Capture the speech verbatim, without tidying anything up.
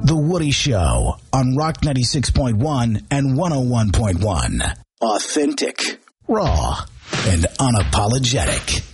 The Woody Show on Rock ninety-six point one and one oh one point one. Authentic, raw, and unapologetic.